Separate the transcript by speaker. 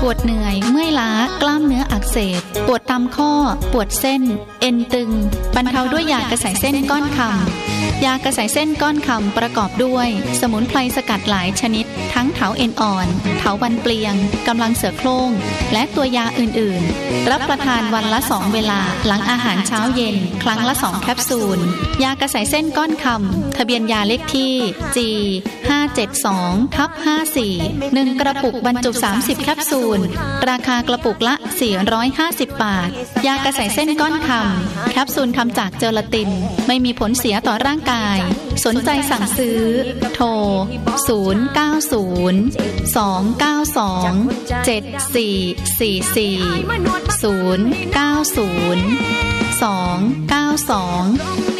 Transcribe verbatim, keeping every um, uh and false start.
Speaker 1: วดเหนื่อยเมื่อยล้ากล้ามเนื้ออักเสบปวดตามข้อปวดเส้นเอ็นตึงบรรเทาด้วยยากระสายเส้นก้อนคำยากระสายเส้นก้อนคำประกอบด้วยสมุนไพรสกัดหลายชนิดทั้งเถาเอ็นอ่อนเถาวันเปลียงกำลังเสือโคร่งและตัวยาอื่นๆรับประทานวันละสองเวลาหลังอาหารเช้าเย็นครั้งละสองแคปซูลยากระสายเส้นก้อนคำทะเบียนยาเลขที่ จี ห้าเจ็ดสอง ทับ ห้าสี่ หนึ่งกระปุกบรรจุสามสิบแคปซูลราคากระปุกละสี่ร้อยห้าสิบบาทยากระสายเส้นก้อนคำแคปซูลทำจากเจลาตินไม่มีผลเสียต่อร่างกายสนใจสั่งซื้อโทรศูนย์ เก้า ศูนย์ สอง เก้า สอง เจ็ด สี่ สี่ สี่ ศูนย์ เก้า ศูนย์ สอง เก้า สอง